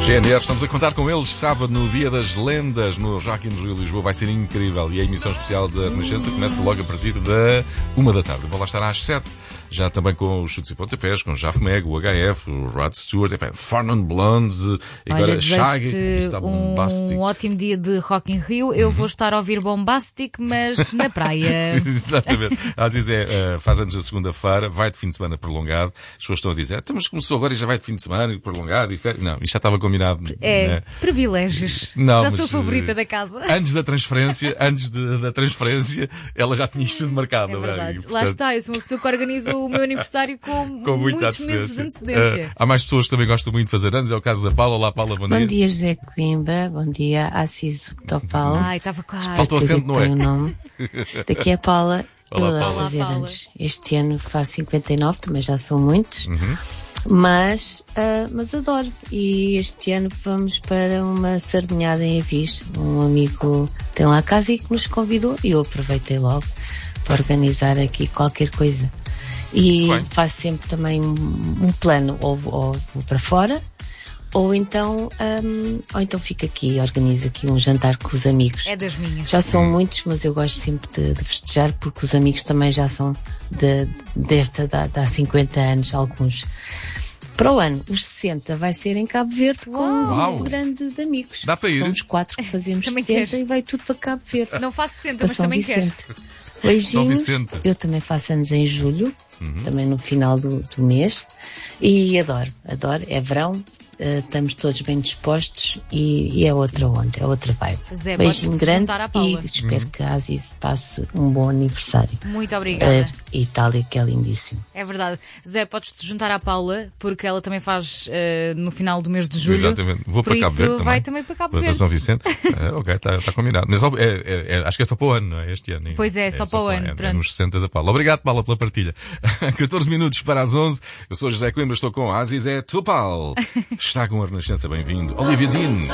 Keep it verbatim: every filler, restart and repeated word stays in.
G N R, estamos a contar com eles sábado no Dia das Lendas no Rock in Rio Lisboa. Vai ser incrível e a emissão especial da Renascença começa logo a partir da uma da tarde. Eu vou lá estar às sete, já também com os Chutes e Pontapés, com o Jaf Meg, o H F, o Rod Stewart, Fornon Blondes e agora Shaggy. Está um ótimo dia de Rock in Rio. Eu vou estar a ouvir Bombastic, mas na praia. Exatamente. Às vezes é, uh, faz anos a segunda-feira, vai de fim de semana prolongado. As pessoas estão a dizer, então, mas começou agora e já vai de fim de semana prolongado e férias. Não, isto já estava combinado. É, né? Privilégios. Não, já mas, sou a favorita uh, da casa. Antes da transferência, antes de, da transferência, ela já tinha isto tudo marcado. É verdade. E, portanto... Lá está, eu sou uma pessoa que organiza o meu aniversário com, com muitos meses de antecedência. Uh, há mais pessoas que também gostam muito de fazer anos, é o caso da Paula. Olá, Paula, bom dia. Bom dia, José Coimbra. Bom dia, Assis Topal. Ai, estava quase. Faltou acento, não é? O nome. Daqui a Paula. Olá, eu Paula. a fazer Olá, Paula. anos. Este ano faço cinquenta e nove, também já são muitos. Uhum. Mas, uh, mas adoro. E este ano vamos para uma sardinhada em Avis. Um amigo tem lá a casa e que nos convidou. E eu aproveitei logo para organizar aqui qualquer coisa. E Bem. faço sempre também um plano, ou, ou vou para fora, ou então, um, ou então fico aqui e organizo aqui um jantar com os amigos. É das minhas. Já são muitos, mas eu gosto sempre de, de festejar, porque os amigos também já são de, desta, de, de há cinquenta anos, alguns. Para o ano, os sessenta vai ser em Cabo Verde com Uau. um grupo grande de amigos. Dá para ir? Somos quatro que fazemos Também sessenta queres? e vai tudo para Cabo Verde. Não faço sessenta, Para mas São também quero. Vicente. Beijinhos. São Vicente. Eu também faço anos em julho, Uhum. também no final do, do mês. E adoro, adoro. É verão, uh, estamos todos bem dispostos e, e é outra onda, é outra vibe. Zé, Beijinho podes-te grande juntar à Paula. e espero que a Aziz passe um bom aniversário. Muito obrigada. Uh, Itália, que é lindíssimo. É verdade. Zé, podes-te juntar à Paula, porque ela também faz uh, no final do mês de julho. Exatamente. Vou Por para Cabo isso, Verde também. vai também para Cabo Para Verde. São Vicente. É, ok, está tá combinado. Mas é, é, é, acho que é só para o ano, não é? Este ano. Pois é, só para o ano, É, é pronto. nos sessenta da Paula. Obrigado, Paula, pela partilha. catorze minutos para as onze. Eu sou José Coimbra, estou com a Aziz é Topal. Está com a Renascença, bem-vindo. Olivia Dean.